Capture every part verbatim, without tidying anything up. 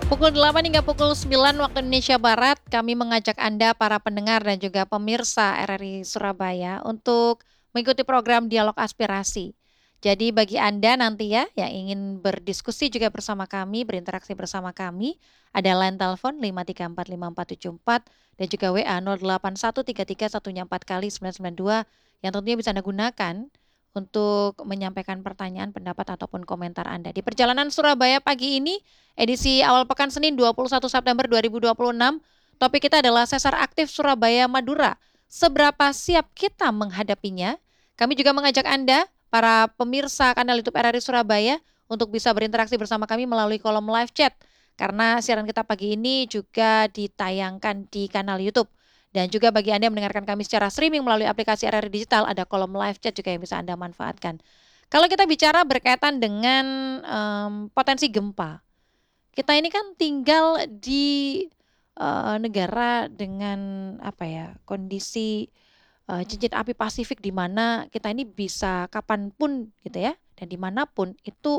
Pukul delapan hingga pukul sembilan waktu Indonesia Barat, kami mengajak Anda para pendengar dan juga pemirsa R R I Surabaya untuk mengikuti program Dialog Aspirasi. Jadi bagi Anda nanti ya yang ingin berdiskusi juga bersama kami, berinteraksi bersama kami, ada line telepon lima tiga empat lima empat tujuh empat dan juga W A nol delapan satu tiga tiga satunya empat kali sembilan sembilan dua yang tentunya bisa Anda gunakan untuk menyampaikan pertanyaan, pendapat ataupun komentar Anda. Di perjalanan Surabaya pagi ini, edisi awal pekan Senin dua puluh satu September dua ribu dua puluh enam, topik kita adalah Sesar Aktif Surabaya Madura. Seberapa siap kita menghadapinya? Kami juga mengajak Anda, para pemirsa kanal YouTube R R I Surabaya, untuk bisa berinteraksi bersama kami melalui kolom live chat. Karena siaran kita pagi ini juga ditayangkan di kanal YouTube. Dan juga bagi Anda yang mendengarkan kami secara streaming melalui aplikasi R R I Digital, ada kolom live chat juga yang bisa Anda manfaatkan. Kalau kita bicara berkaitan dengan um, potensi gempa, kita ini kan tinggal di uh, negara dengan apa ya kondisi uh, cincin api Pasifik di mana kita ini bisa kapanpun gitu ya dan dimanapun itu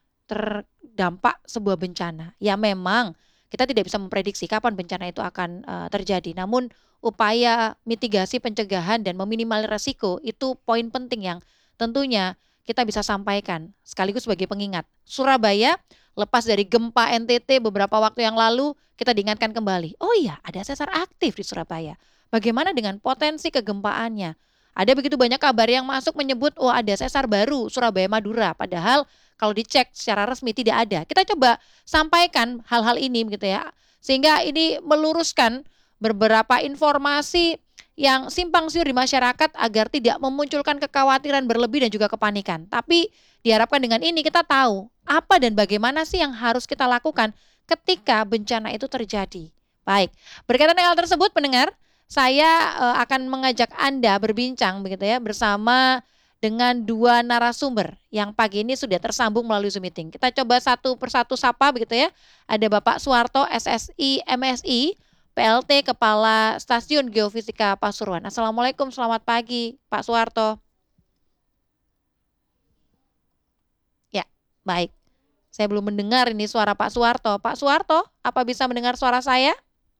terdampak sebuah bencana. Ya memang kita tidak bisa memprediksi kapan bencana itu akan uh, terjadi. Namun upaya mitigasi pencegahan dan meminimal resiko itu poin penting yang tentunya kita bisa sampaikan sekaligus sebagai pengingat. Surabaya lepas dari gempa N T T beberapa waktu yang lalu kita diingatkan kembali. Oh iya, ada sesar aktif di Surabaya. Bagaimana dengan potensi kegempaannya? Ada begitu banyak kabar yang masuk menyebut oh ada sesar baru Surabaya Madura. Padahal kalau dicek secara resmi tidak ada. Kita coba sampaikan hal-hal ini begitu ya. Sehingga ini meluruskan beberapa informasi yang simpang siur di masyarakat agar tidak memunculkan kekhawatiran berlebih dan juga kepanikan. Tapi diharapkan dengan ini kita tahu apa dan bagaimana sih yang harus kita lakukan ketika bencana itu terjadi. Baik, berkaitan dengan hal tersebut pendengar, saya uh, akan mengajak Anda berbincang begitu ya bersama dengan dua narasumber yang pagi ini sudah tersambung melalui Zoom meeting. Kita coba satu persatu sapa begitu ya. Ada Bapak Suwarto S S I M S I, P L T Kepala Stasiun Geofisika Pasuruan. Assalamualaikum, selamat pagi Pak Suwarto. Ya, baik. Saya belum mendengar ini suara Pak Suwarto. Pak Suwarto, apa bisa mendengar suara saya?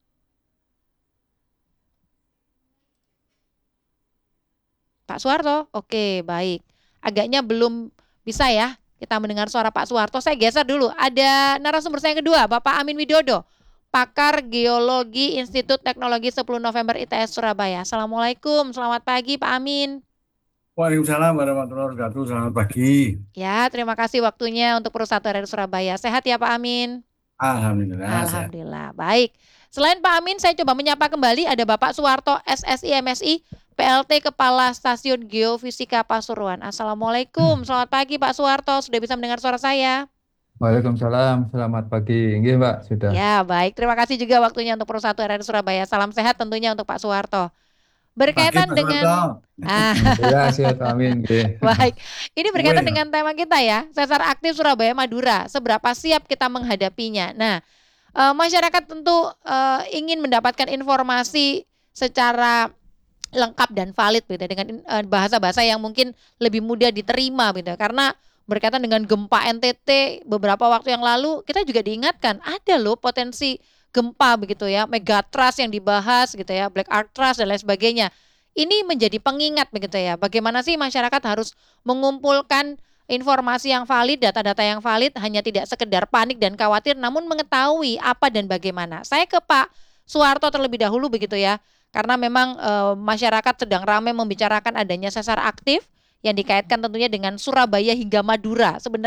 Pak Suwarto, oke baik. Agaknya belum bisa ya kita mendengar suara Pak Suwarto. Saya geser dulu. Ada narasumber saya yang kedua, Bapak Amin Widodo, Pakar Geologi Institut Teknologi sepuluh November I T S Surabaya. Assalamualaikum, selamat pagi Pak Amin. Waalaikumsalam warahmatullahi wabarakatuh. Selamat pagi. Ya, terima kasih waktunya untuk Perusahaan R R I Surabaya. Sehat ya Pak Amin? Alhamdulillah sehat. Alhamdulillah, baik. Selain Pak Amin, saya coba menyapa kembali ada Bapak Suwarto S S I M S I, P L T Kepala Stasiun Geofisika Pasuruan. Assalamualaikum, selamat pagi Pak Suwarto, sudah bisa mendengar suara saya? Waalaikumsalam, selamat pagi. Nggih, Mbak, sudah. Ya, baik. Terima kasih juga waktunya untuk Perusahaan R R I Surabaya. Salam sehat tentunya untuk Pak Suwarto. Berkaitan Pagi, Pak dengan Suwarto. ah, Ya, sihat, amin. Nggih. baik. Ini berkaitan Weh. dengan tema kita ya, Sesar Aktif Surabaya Madura. Seberapa siap kita menghadapinya? Nah, eh, masyarakat tentu eh, ingin mendapatkan informasi secara lengkap dan valid gitu dengan eh, bahasa-bahasa yang mungkin lebih mudah diterima gitu. Karena berkaitan dengan gempa N T T beberapa waktu yang lalu kita juga diingatkan ada loh potensi gempa begitu ya, megatrust yang dibahas gitu ya, black arc trust dan lain sebagainya. Ini menjadi pengingat begitu ya. Bagaimana sih masyarakat harus mengumpulkan informasi yang valid, data-data yang valid, hanya tidak sekedar panik dan khawatir namun mengetahui apa dan bagaimana. Saya ke Pak Suwarto terlebih dahulu begitu ya. Karena memang e, masyarakat sedang ramai membicarakan adanya sesar aktif yang dikaitkan tentunya dengan Surabaya hingga Madura. Sebenarnya